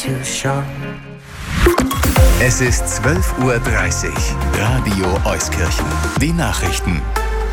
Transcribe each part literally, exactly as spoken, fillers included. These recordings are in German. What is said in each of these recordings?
Es ist zwölf Uhr dreißig. Radio Euskirchen. Die Nachrichten.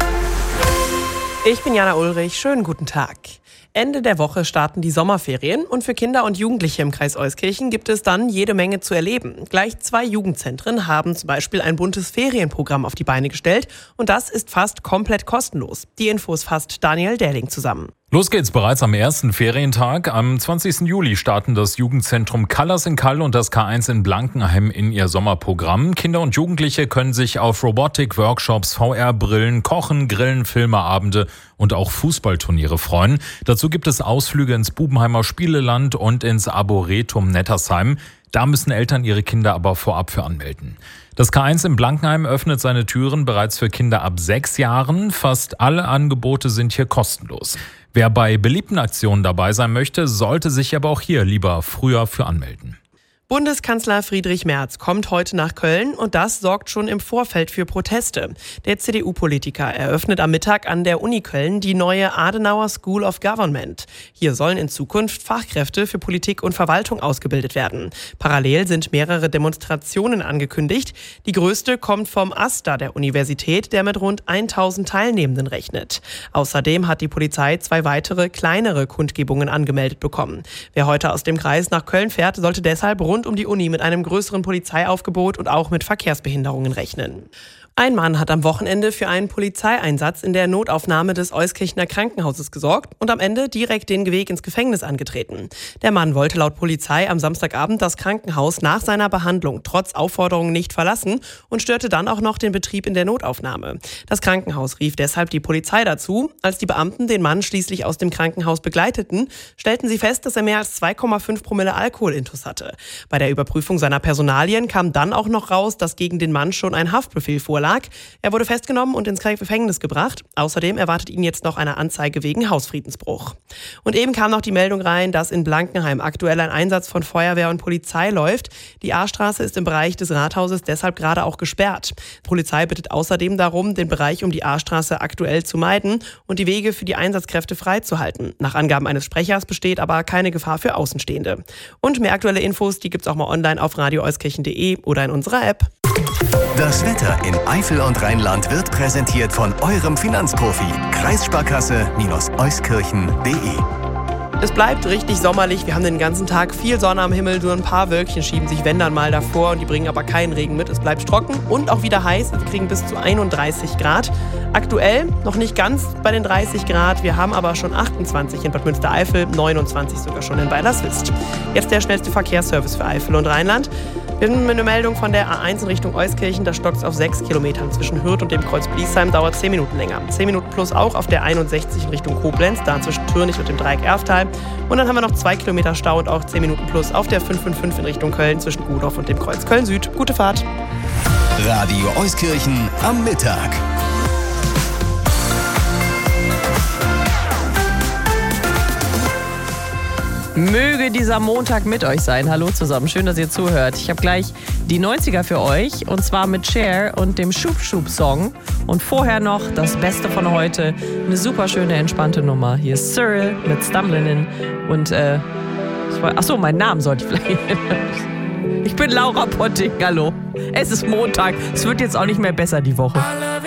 Ich bin Jana Ulrich. Schönen guten Tag. Ende der Woche starten die Sommerferien und für Kinder und Jugendliche im Kreis Euskirchen gibt es dann jede Menge zu erleben. Gleich zwei Jugendzentren haben zum Beispiel ein buntes Ferienprogramm auf die Beine gestellt und das ist fast komplett kostenlos. Die Infos fasst Daniel Dähling zusammen. Los geht's bereits am ersten Ferientag. Am zwanzigsten Juli starten das Jugendzentrum Colors in Kall und das K eins in Blankenheim in ihr Sommerprogramm. Kinder und Jugendliche können sich auf Robotik-Workshops, V R-Brillen, Kochen, Grillen, Filmeabende und auch Fußballturniere freuen. Dazu gibt es Ausflüge ins Bubenheimer Spieleland und ins Arboretum Nettersheim. Da müssen Eltern ihre Kinder aber vorab für anmelden. Das K eins in Blankenheim öffnet seine Türen bereits für Kinder ab sechs Jahren. Fast alle Angebote sind hier kostenlos. Wer bei beliebten Aktionen dabei sein möchte, sollte sich aber auch hier lieber früher für anmelden. Bundeskanzler Friedrich Merz kommt heute nach Köln und das sorgt schon im Vorfeld für Proteste. Der C D U-Politiker eröffnet am Mittag an der Uni Köln die neue Adenauer School of Government. Hier sollen in Zukunft Fachkräfte für Politik und Verwaltung ausgebildet werden. Parallel sind mehrere Demonstrationen angekündigt. Die größte kommt vom AStA der Universität, der mit rund tausend Teilnehmenden rechnet. Außerdem hat die Polizei zwei weitere, kleinere Kundgebungen angemeldet bekommen. Wer heute aus dem Kreis nach Köln fährt, sollte deshalb rund um die Uni mit einem größeren Polizeiaufgebot und auch mit Verkehrsbehinderungen rechnen. Ein Mann hat am Wochenende für einen Polizeieinsatz in der Notaufnahme des Euskirchener Krankenhauses gesorgt und am Ende direkt den Weg ins Gefängnis angetreten. Der Mann wollte laut Polizei am Samstagabend das Krankenhaus nach seiner Behandlung trotz Aufforderungen nicht verlassen und störte dann auch noch den Betrieb in der Notaufnahme. Das Krankenhaus rief deshalb die Polizei dazu. Als die Beamten den Mann schließlich aus dem Krankenhaus begleiteten, stellten sie fest, dass er mehr als zwei Komma fünf Promille Alkoholintus hatte. Bei der Überprüfung seiner Personalien kam dann auch noch raus, dass gegen den Mann schon ein Haftbefehl vorlag. Er wurde festgenommen und ins Gefängnis gebracht. Außerdem erwartet ihn jetzt noch eine Anzeige wegen Hausfriedensbruch. Und eben kam noch die Meldung rein, dass in Blankenheim aktuell ein Einsatz von Feuerwehr und Polizei läuft. Die A-Straße ist im Bereich des Rathauses deshalb gerade auch gesperrt. Die Polizei bittet außerdem darum, den Bereich um die A-Straße aktuell zu meiden und die Wege für die Einsatzkräfte freizuhalten. Nach Angaben eines Sprechers besteht aber keine Gefahr für Außenstehende. Und mehr aktuelle Infos, die gibt's auch mal online auf radio euskirchen punkt de oder in unserer App. Das Wetter in Eifel und Rheinland wird präsentiert von eurem Finanzprofi. Kreissparkasse-euskirchen punkt de. Es bleibt richtig sommerlich. Wir haben den ganzen Tag viel Sonne am Himmel. Nur ein paar Wölkchen schieben sich, wenn dann mal, davor. Und die bringen aber keinen Regen mit. Es bleibt trocken und auch wieder heiß. Wir kriegen bis zu einunddreißig Grad. Aktuell noch nicht ganz bei den dreißig Grad. Wir haben aber schon achtundzwanzig in Bad Münstereifel, neunundzwanzig sogar schon in Weilerswist. Jetzt der schnellste Verkehrsservice für Eifel und Rheinland. Wir haben eine Meldung von der A eins in Richtung Euskirchen. Da stockt es auf sechs Kilometern. Zwischen Hürth und dem Kreuz Bliesheim dauert zehn Minuten länger. zehn Minuten plus auch auf der einundsechzig in Richtung Koblenz, da zwischen Türnich und dem Dreieck Erftal. Und dann haben wir noch zwei Kilometer Stau und auch zehn Minuten plus auf der fünf fünf fünf in Richtung Köln zwischen Gudorf und dem Kreuz Köln Süd. Gute Fahrt. Radio Euskirchen am Mittag. Möge dieser Montag mit euch sein. Hallo zusammen, schön, dass ihr zuhört. Ich habe gleich die neunziger für euch und zwar mit Cher und dem Schub Schub Song. Und vorher noch das Beste von heute, eine super schöne, entspannte Nummer. Hier ist Cyril mit Stumbling und äh, ich wollt, achso, meinen Namen sollte ich vielleicht. Ich bin Laura Potting, hallo. Es ist Montag, es wird jetzt auch nicht mehr besser die Woche.